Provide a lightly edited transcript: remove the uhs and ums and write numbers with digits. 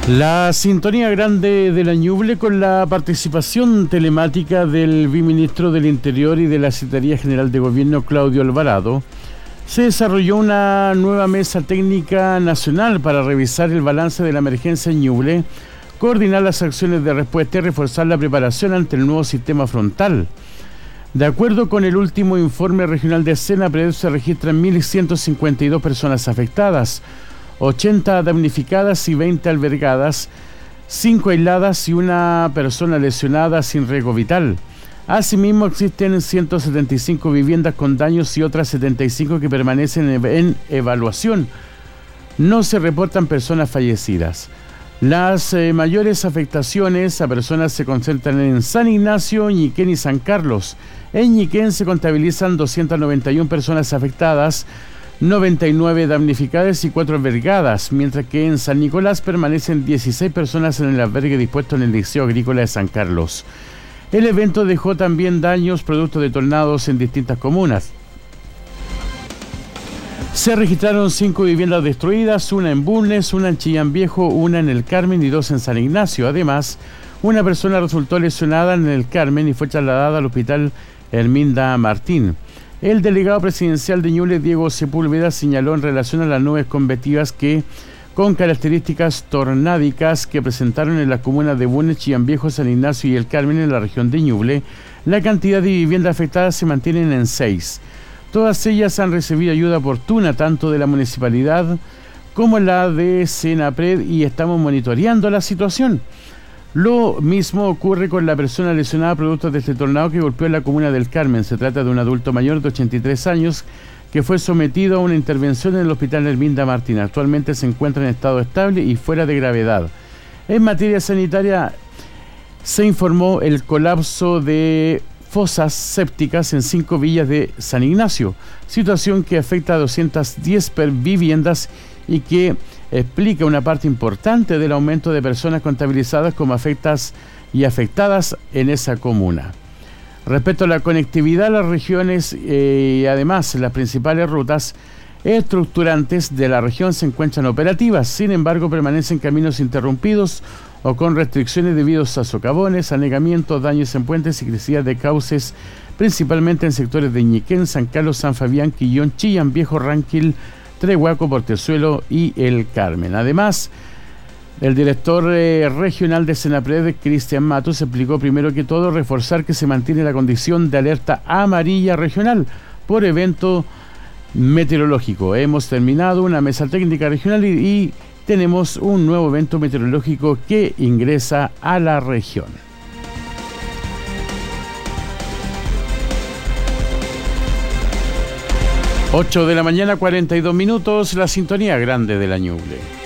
La sintonía grande de la Ñuble con la participación telemática del viceministro del Interior y de la Secretaría General de Gobierno, Claudio Alvarado, se desarrolló una nueva mesa técnica nacional para revisar el balance de la emergencia en Ñuble, coordinar las acciones de respuesta y reforzar la preparación ante el nuevo sistema frontal. De acuerdo con el último informe regional de Senapred, se registran 1.152 personas afectadas, 80 damnificadas y 20 albergadas, 5 aisladas y una persona lesionada sin riesgo vital. Asimismo, existen 175 viviendas con daños y otras 75 que permanecen en evaluación. No se reportan personas fallecidas. Las mayores afectaciones a personas se concentran en San Ignacio, Ñiquén y San Carlos. En Ñiquén se contabilizan 291 personas afectadas, 99 damnificadas y 4 albergadas, mientras que en San Nicolás permanecen 16 personas en el albergue dispuesto en el Liceo Agrícola de San Carlos. El evento dejó también daños producto de tornados en distintas comunas. Se registraron 5 viviendas destruidas, una en Bulnes, una en Chillán Viejo, una en El Carmen y 2 en San Ignacio. Además, una persona resultó lesionada en El Carmen y fue trasladada al hospital Herminda Martín. El delegado presidencial de Ñuble, Diego Sepúlveda, señaló en relación a las nubes convectivas que, con características tornádicas que presentaron en las comunas de Bulnes, Chillán Viejo, San Ignacio y El Carmen en la región de Ñuble, la cantidad de viviendas afectadas se mantienen en 6. Todas ellas han recibido ayuda oportuna tanto de la municipalidad como la de Senapred y estamos monitoreando la situación. Lo mismo ocurre con la persona lesionada producto de este tornado que golpeó en la comuna del Carmen. Se trata de un adulto mayor de 83 años que fue sometido a una intervención en el hospital Herminda Martín. Actualmente se encuentra en estado estable y fuera de gravedad. En materia sanitaria, se informó el colapso de fosas sépticas en 5 villas de San Ignacio, situación que afecta a 210 viviendas y que explica una parte importante del aumento de personas contabilizadas como afectadas en esa comuna. Respecto a la conectividad, las regiones y además las principales rutas estructurantes de la región se encuentran operativas, sin embargo permanecen caminos interrumpidos o con restricciones debido a socavones, anegamientos, daños en puentes y crecida de cauces, principalmente en sectores de Ñiquén, San Carlos, San Fabián, Quillón, Chillán Viejo, Ranquil, Trehuaco, Portezuelo y El Carmen. Además, el director regional de Senapred, Cristian Matos, explicó primero que todo reforzar que se mantiene la condición de alerta amarilla regional por evento meteorológico. Hemos terminado una mesa técnica regional y tenemos un nuevo evento meteorológico que ingresa a la región. Ocho de la mañana, 42 minutos, la sintonía grande de la Ñuble.